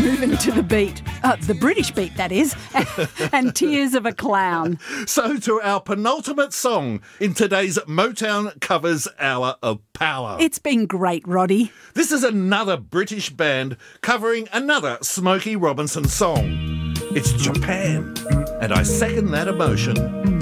moving to the beat. The British beat, that is. And Tears of a Clown. So to our penultimate song in today's Motown Covers Hour of Power. It's been great, Roddy. This is another British band covering another Smokey Robinson song. It's Japan, and I second that emotion.